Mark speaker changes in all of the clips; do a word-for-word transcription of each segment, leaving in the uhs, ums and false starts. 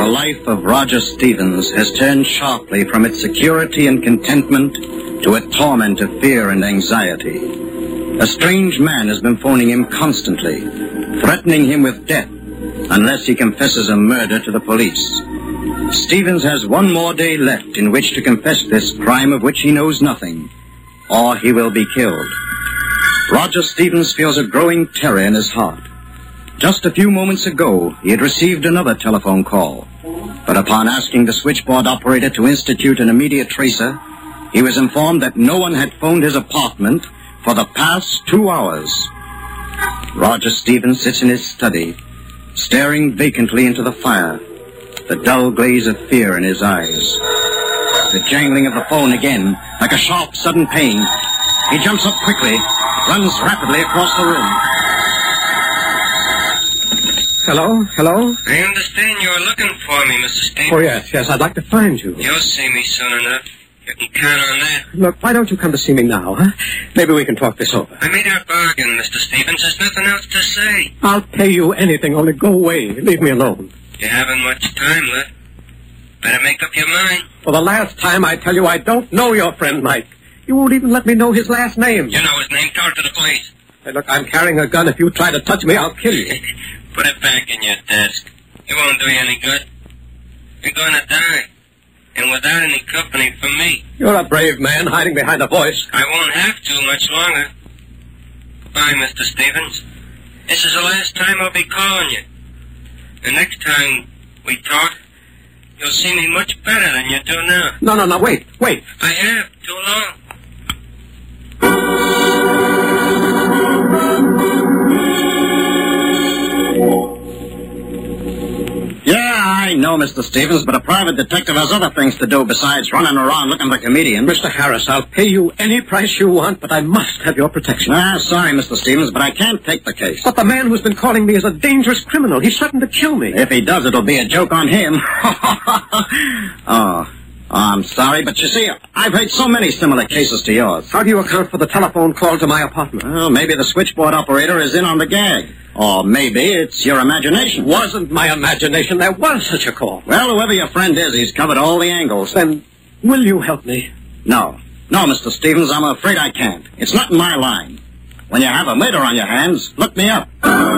Speaker 1: life of Roger Stevens has turned sharply from its security and contentment to a torment of fear and anxiety. A strange man has been phoning him constantly, threatening him with death unless he confesses a murder to the police. Stevens has one more day left in which to confess this crime of which he knows nothing, or he will be killed. Roger Stevens feels a growing terror in his heart. Just a few moments ago, he had received another telephone call, but upon asking the switchboard operator to institute an immediate tracer, he was informed that no one had phoned his apartment for the past two hours. Roger Stevens sits in his study, staring vacantly into the fire, the dull glaze of fear in his eyes. The jangling of the phone again, like a sharp, sudden pain. He jumps up quickly, runs rapidly across the room.
Speaker 2: Hello? Hello?
Speaker 3: I understand you're looking for me, Mister Stevens.
Speaker 2: Oh, yes, yes, I'd like to find you.
Speaker 3: You'll see me soon enough. You can count on that.
Speaker 2: Look, why don't you come to see me now, huh? Maybe we can talk this over.
Speaker 3: I made our bargain, Mister Stevens. There's nothing else to say.
Speaker 2: I'll pay you anything, only go away. Leave me alone.
Speaker 3: You haven't much time left. Better make up your mind.
Speaker 2: For the last time, I tell you I don't know your friend, Mike. You won't even let me know his last name.
Speaker 3: You know his name. Talk to the police.
Speaker 2: Hey, look, I'm carrying a gun. If you try to touch me, I'll kill you.
Speaker 3: Put it back in your desk. It won't do you any good. You're going to die. And without any company from me.
Speaker 2: You're a brave man hiding behind a voice.
Speaker 3: I won't have to much longer. Bye, Mister Stevens. This is the last time I'll be calling you. The next time we talk, you'll see me much better than you do now.
Speaker 2: No, no, no, wait, wait.
Speaker 3: I have, too long.
Speaker 1: Yeah, I know, Mister Stevens, but a private detective has other things to do besides running around looking for comedians.
Speaker 2: Mister Harris, I'll pay you any price you want, but I must have your protection.
Speaker 1: Ah, sorry, Mister Stevens, but I can't take the case.
Speaker 2: But the man who's been calling me is a dangerous criminal. He's threatened to kill me.
Speaker 1: If he does, it'll be a joke on him. oh, I'm sorry, but you see, I've heard so many similar cases to yours.
Speaker 2: How do you account for the telephone call to my apartment?
Speaker 1: Well, maybe the switchboard operator is in on the gag. Or maybe it's your imagination.
Speaker 2: It wasn't my imagination. There was such a call.
Speaker 1: Well, whoever your friend is, he's covered all the angles.
Speaker 2: Then will you help me?
Speaker 1: No. No, Mister Stevens, I'm afraid I can't. It's not in my line. When you have a murder on your hands, look me up.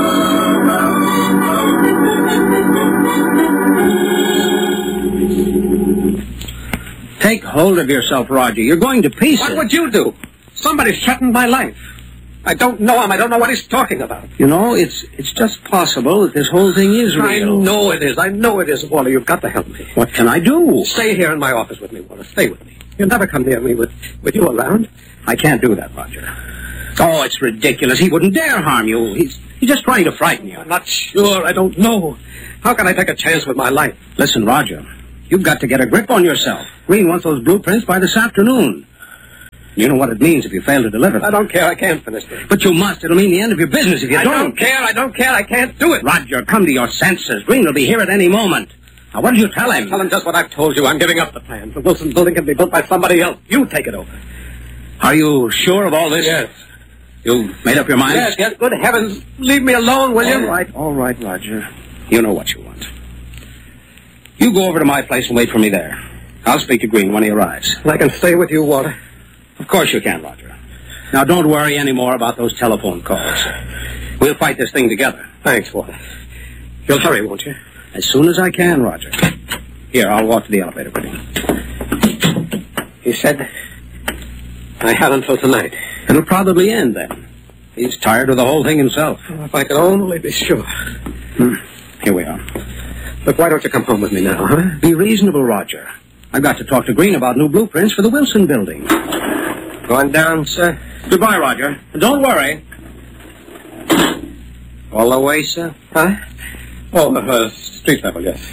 Speaker 4: Take hold of yourself, Roger. You're going to pieces.
Speaker 2: What would you do? Somebody's threatened my life. I don't know him. I don't know what he's talking about.
Speaker 4: You know, it's it's just possible that this whole thing is real.
Speaker 2: I know it is. I know it is, Walter. You've got to help me.
Speaker 4: What can I do?
Speaker 2: Stay here in my office with me, Walter. Stay with me. You'll never come near me with, with you around.
Speaker 4: I can't do that, Roger. Oh, it's ridiculous. He wouldn't dare harm you. He's, he's just trying to frighten you.
Speaker 2: I'm not sure. I don't know. How can I take a chance with my life?
Speaker 4: Listen, Roger, you've got to get a grip on yourself. Green wants those blueprints by this afternoon. You know what it means if you fail to deliver them.
Speaker 2: I don't care. I can't finish this.
Speaker 4: But you must. It'll mean the end of your business if you
Speaker 2: I
Speaker 4: don't.
Speaker 2: I don't care. I don't care. I can't do it.
Speaker 4: Roger, come to your senses. Green will be here at any moment. Now, what did you tell him?
Speaker 2: Tell him just what I've told you. I'm giving up the plan. The Wilson building can be built by somebody else. You take it over.
Speaker 4: Are you sure of all this?
Speaker 2: Yes.
Speaker 4: You made up your mind?
Speaker 2: Yes, yes. Good heavens. Leave me alone, will you?
Speaker 4: All right, all right, Roger. You know what you want. You go over to my place and wait for me there. I'll speak to Green when he arrives.
Speaker 2: And I can stay with you, Walter.
Speaker 4: Of course you can, Roger. Now, don't worry any more about those telephone calls. We'll fight this thing together.
Speaker 2: Thanks, Walter. You'll hurry, won't you?
Speaker 4: As soon as I can, Roger. Here, I'll walk to the elevator with you.
Speaker 2: He said I had until tonight.
Speaker 4: It'll probably end then. He's tired of the whole thing himself.
Speaker 2: Oh, if I could only be sure.
Speaker 4: Hmm. Here we are.
Speaker 2: Look, why don't you come home with me now, huh?
Speaker 4: Be reasonable, Roger. I've got to talk to Green about new blueprints for the Wilson building.
Speaker 3: Going down, sir?
Speaker 4: Goodbye, Roger. Don't worry.
Speaker 3: All the way, sir?
Speaker 2: Huh? Oh, uh, street level, yes.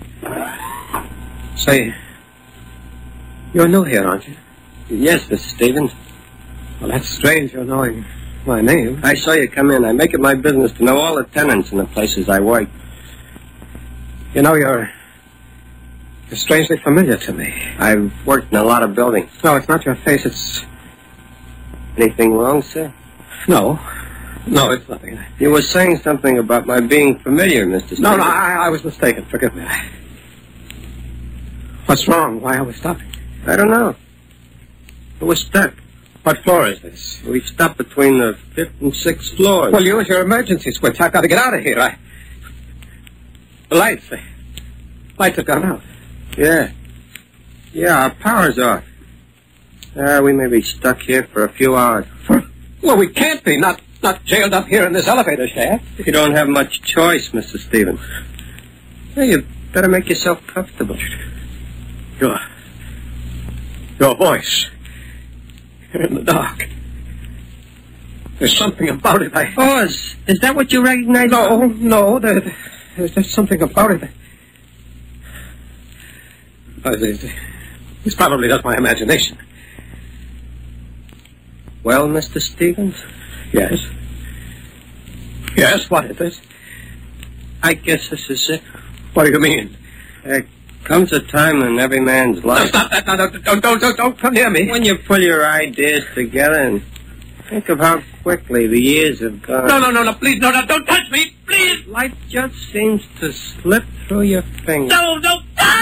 Speaker 2: Say, you're new here, aren't you?
Speaker 3: Yes, Mister Stevens.
Speaker 2: Well, that's strange, you're knowing my name.
Speaker 3: I saw you come in. I make it my business to know all the tenants in the places I work.
Speaker 2: You know, you're... You're strangely familiar to me.
Speaker 3: I've worked in a lot of buildings.
Speaker 2: No, it's not your face, it's...
Speaker 3: Anything wrong, sir?
Speaker 2: No. No, it's nothing.
Speaker 3: You were saying something about my being familiar, Mister Stevens.
Speaker 2: No, no, I, I was mistaken. Forgive me. What's wrong? Why are we stopping?
Speaker 3: I don't know. We're stuck.
Speaker 2: What floor is this?
Speaker 3: We stopped between the fifth and sixth floors.
Speaker 2: Well, use your emergency switch. I've got to get out of here. I... The lights. The lights have gone out.
Speaker 3: Yeah. Yeah, our power's off. Uh, we may be stuck here for a few hours.
Speaker 2: Well, we can't be. Not not jailed up here in this elevator shaft.
Speaker 3: You don't have much choice, Mister Stevens. Hey, you better make yourself comfortable.
Speaker 2: Your... Your voice. You're in the dark. There's something about it. I...
Speaker 3: Oh, is, is that what you recognize?
Speaker 2: No, no. There, there's just something about it. Uh, it's, it's probably just my imagination.
Speaker 3: Well, Mister Stevens?
Speaker 2: Yes. Yes, what is this?
Speaker 3: I guess this is it.
Speaker 2: What do you mean?
Speaker 3: There comes a time in every man's
Speaker 2: No,
Speaker 3: life.
Speaker 2: stop that. No, no, don't, don't, don't, don't come near me.
Speaker 3: When you pull your ideas together and think of how quickly the years have gone.
Speaker 2: No, no, no, no, please, no, no, don't touch me, please.
Speaker 3: Life just seems to slip through your fingers.
Speaker 2: No, no,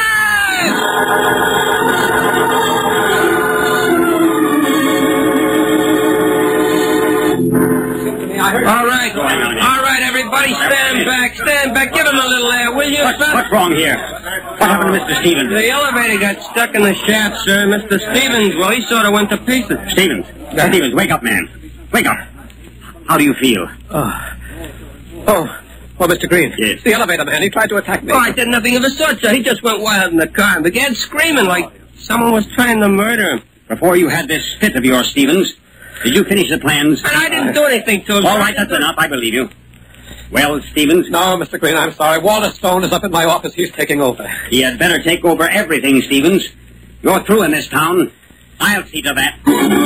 Speaker 3: All right, all right, everybody, stand back, stand back. Give him a little air, will you?
Speaker 4: What, what's wrong here? What happened to Mister Stevens?
Speaker 3: The elevator got stuck in the shaft, sir. Mister Stevens, well, he sort of went to pieces.
Speaker 4: Stevens. Stevens, wake up, man. Wake up. How do you feel?
Speaker 2: Oh, oh, oh, Mister Green.
Speaker 4: Yes.
Speaker 2: The elevator man, he tried to attack me.
Speaker 3: Oh, I did nothing of the sort, sir. He just went wild in the car and began screaming like someone was trying to murder him.
Speaker 4: Before you had this fit of yours, Stevens, did you finish the plans?
Speaker 3: And I didn't do anything to him.
Speaker 4: All right, that's enough. I believe you. Well, Stevens?
Speaker 2: No, Mister Green, I'm sorry. Walter Stone is up at my office. He's taking over.
Speaker 4: He had better take over everything, Stevens. You're through in this town. I'll see to that.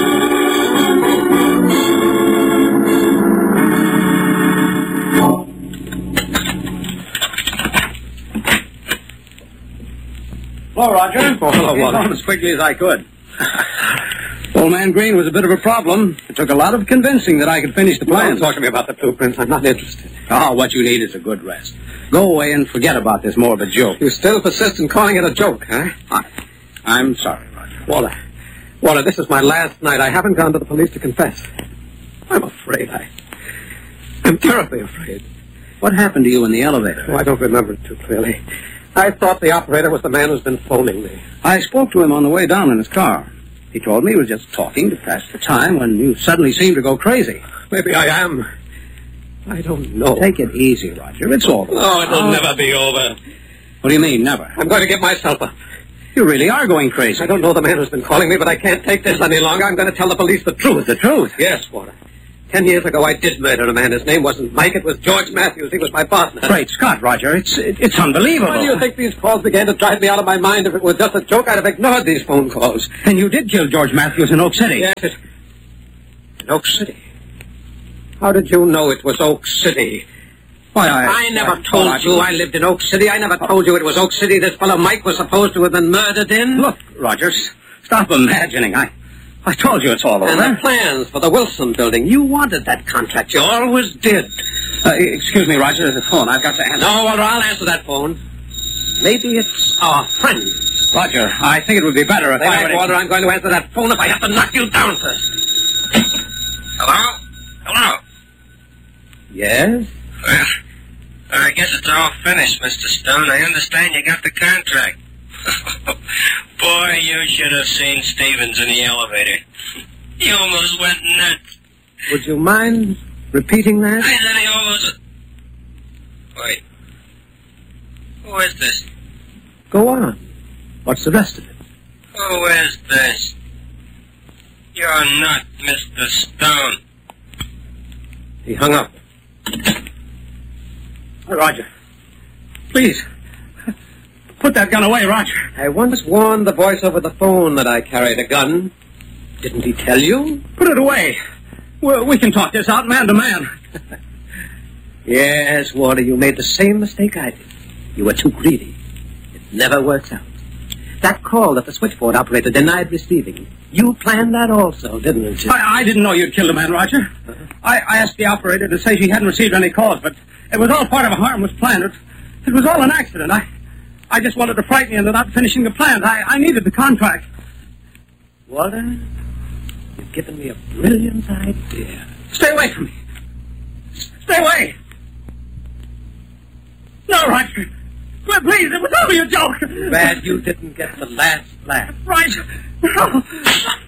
Speaker 4: Hello, Roger.
Speaker 2: Oh, hello, Walter.
Speaker 4: As quickly as I could. Old man Green was a bit of a problem. It took a lot of convincing that I could finish the plan.
Speaker 2: Don't talk to me about the blueprints. I'm not interested.
Speaker 4: Oh, what you need is a good rest. Go away and forget about this morbid joke.
Speaker 2: You still persist in calling it a joke, huh?
Speaker 4: I, I'm sorry, Roger.
Speaker 2: Walter, Walter, this is my last night. I haven't gone to the police to confess. I'm afraid. I, I'm terribly afraid.
Speaker 4: What happened to you in the elevator?
Speaker 2: Oh, I don't remember it too clearly. I thought the operator was the man who's been phoning me.
Speaker 4: I spoke to him on the way down in his car. He told me he was just talking to pass the time when you suddenly seemed to go crazy.
Speaker 2: Maybe I am. I don't know.
Speaker 4: Take it easy, Roger. It's over.
Speaker 2: Oh, it'll oh. never be over.
Speaker 4: What do you mean, never?
Speaker 2: I'm going to give myself up.
Speaker 4: You really are going crazy.
Speaker 2: I don't know the man who's been calling me, but I can't take this any longer. I'm going to tell the police the truth.
Speaker 4: The truth?
Speaker 2: Yes, Walter. Ten years ago, I did murder a man. His name wasn't Mike. It was George Matthews. He was my partner.
Speaker 4: Great Scott, Roger. It's it, it's unbelievable.
Speaker 2: Why do you think these calls began to drive me out of my mind? If it was just a joke, I'd have ignored these phone calls.
Speaker 4: And you did kill George Matthews in Oak City.
Speaker 2: Yes, it... in Oak City. How did you know it was Oak City?
Speaker 4: Why, I...
Speaker 2: I never told I, you I lived in Oak City. I never told you it was Oak City this fellow Mike was supposed to have been murdered in.
Speaker 4: Look, Rogers, stop imagining. I... I told you it's all over.
Speaker 2: And the plans for the Wilson building. You wanted that contract. You always did.
Speaker 4: Uh, excuse me, Roger. There's a phone. I've got to answer.
Speaker 2: No, Walter, I'll answer that phone. Maybe it's our friend.
Speaker 4: Roger, I think it would be better if
Speaker 2: All
Speaker 4: I...
Speaker 2: right,
Speaker 4: would...
Speaker 2: Walter, I'm going to answer that phone if I have to knock you down first.
Speaker 3: Hello? Hello?
Speaker 2: Yes?
Speaker 3: Well, I guess it's all finished, Mister Stone. I understand you got the contract. Boy, you should have seen Stevens in the elevator. He almost went nuts.
Speaker 2: Would you mind repeating that?
Speaker 3: I said he almost... Wait. Who is this?
Speaker 2: Go on. What's the rest of it?
Speaker 3: Who is this? You're not Mister Stone.
Speaker 2: He hung up.
Speaker 4: Roger, please... Put that gun away, Roger.
Speaker 2: I once warned the voice over the phone that I carried a gun. Didn't he tell you?
Speaker 4: Put it away. Well, we can talk this out man to man.
Speaker 2: Yes, Walter, you made the same mistake I did. You were too greedy. It never works out. That call that the switchboard operator denied receiving. You planned that also, didn't you?
Speaker 4: I, I didn't know you'd killed a man, Roger. Uh-huh. I, I asked the operator to say she hadn't received any calls, but it was all part of a harmless plan. It, it was all an accident. I...
Speaker 5: I just wanted to frighten you into not finishing the plant. I, I needed the contract.
Speaker 2: Walter, you've given me a brilliant idea.
Speaker 5: Stay away from me. Stay away. No, Roger. Well, please, it was only a joke.
Speaker 2: Bad you didn't get the last laugh.
Speaker 5: Right. No.